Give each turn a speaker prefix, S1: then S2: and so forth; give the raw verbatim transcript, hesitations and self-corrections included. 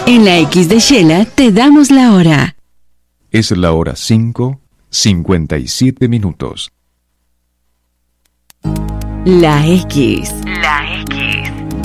S1: En la X de Shela te damos la hora.
S2: Es la hora cinco, cincuenta y siete minutos.
S1: La X.
S3: La X.